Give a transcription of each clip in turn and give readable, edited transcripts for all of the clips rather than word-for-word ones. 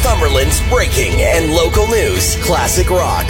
Northumberland's breaking and local news. Classic Rock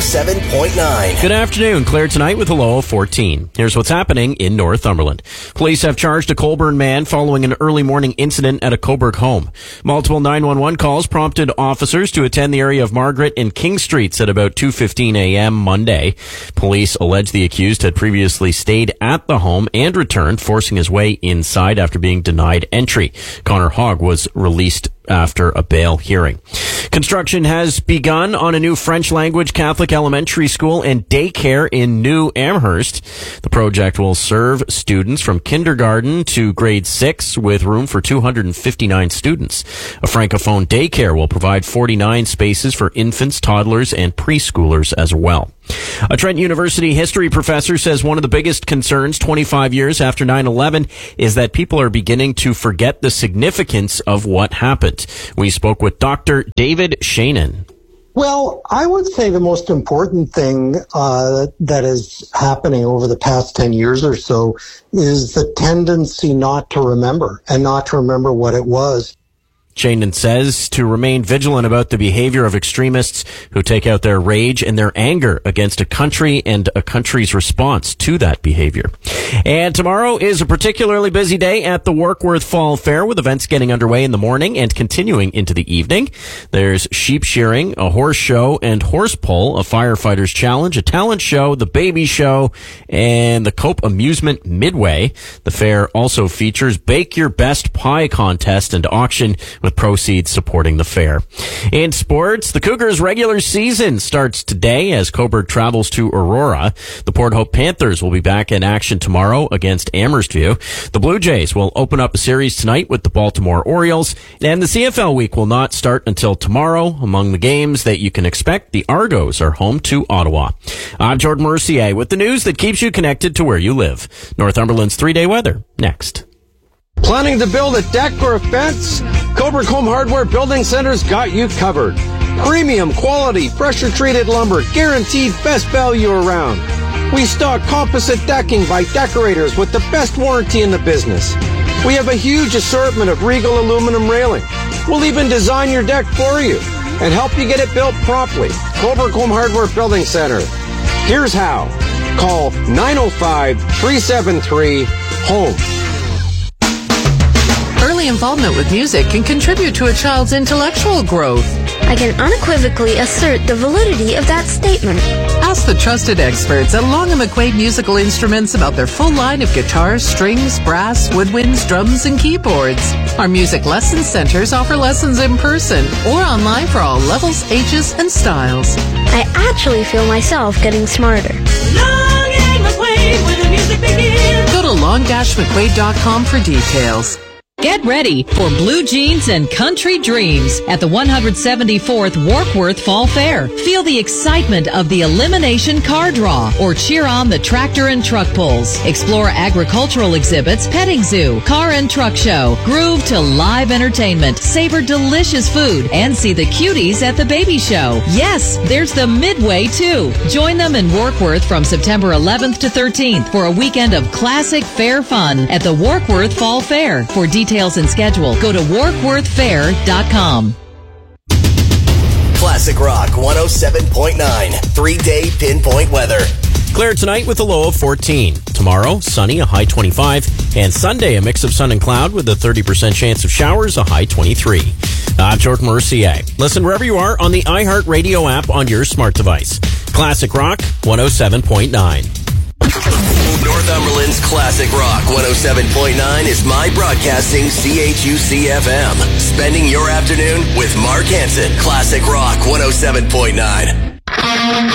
107.9. Good afternoon. Clear tonight with a low of 14. Here's what's happening in Northumberland. Police have charged a Colborne man following an early morning incident at a Coburg home. Multiple 911 calls prompted officers to attend the area of Margaret and King Streets at about 2:15 a.m. Monday. Police allege the accused had previously stayed at the home and returned, forcing his way inside after being denied entry. Connor Hogg was released after a bail hearing. Construction has begun on a new French-language Catholic elementary school and daycare in New Amherst. The project will serve students from kindergarten to grade 6 with room for 259 students. A francophone daycare will provide 49 spaces for infants, toddlers, and preschoolers as well. A Trent University history professor says one of the biggest concerns 25 years after 9/11 is that people are beginning to forget the significance of what happened. We spoke with Dr. David Shainin. Well, I would say the most important thing that is happening over the past 10 years or so is the tendency not to remember and not to remember what it was. Shainin says to remain vigilant about the behavior of extremists who take out their rage and their anger against a country and a country's response to that behavior. And tomorrow is a particularly busy day at the Warkworth Fall Fair, with events getting underway in the morning and continuing into the evening. There's sheep shearing, a horse show and horse pull, a firefighters challenge, a talent show, the baby show, and the Cope Amusement Midway. The fair also features Bake Your Best Pie contest and auction, with proceeds supporting the fair. In sports, the Cougars' regular season starts today as Coburg travels to Aurora. The Port Hope Panthers will be back in action tomorrow against Amherstview. The Blue Jays will open up a series tonight with the Baltimore Orioles, and the CFL week will not start until tomorrow. Among the games that you can expect, the Argos are home to Ottawa. I'm Jordan Mercier with the news that keeps you connected to where you live. Northumberland's 3-day weather, next. Planning to build a deck or a fence? Coburg Home Hardware Building Center's got you covered. Premium quality, pressure-treated lumber, guaranteed best value around. We stock composite decking by Decorators with the best warranty in the business. We have a huge assortment of Regal aluminum railing. We'll even design your deck for you and help you get it built promptly. Coburg Home Hardware Building Center. Here's how. Call 905-373-HOME. Early involvement with music can contribute to a child's intellectual growth. I can unequivocally assert the validity of that statement. Ask the trusted experts at Long & McQuaid Musical Instruments about their full line of guitars, strings, brass, woodwinds, drums, and keyboards. Our music lesson centers offer lessons in person or online for all levels, ages, and styles. I actually feel myself getting smarter. Long & McQuaid, where the music begins. Go to long-mcquaid.com for details. Get ready for Blue Jeans and Country Dreams at the 174th Warkworth Fall Fair. Feel the excitement of the elimination car draw or cheer on the tractor and truck pulls. Explore agricultural exhibits, petting zoo, car and truck show, groove to live entertainment, savor delicious food, and see the cuties at the baby show. Yes, there's the Midway too. Join them in Warkworth from September 11th to 13th for a weekend of classic fair fun at the Warkworth Fall Fair. For details and schedule, go to warkworthfair.com. Classic Rock 107.9. 3-day pinpoint weather. Clear tonight with a low of 14. Tomorrow, sunny, a high 25. And Sunday, a mix of sun and cloud with a 30% chance of showers, a high 23. I'm Jordan Mercier. Listen wherever you are on the iHeartRadio app on your smart device. Classic Rock 107.9. Northumberland's Classic Rock 107.9 is My Broadcasting CHUC-FM. Spending your afternoon with Mark Hansen. Classic Rock 107.9.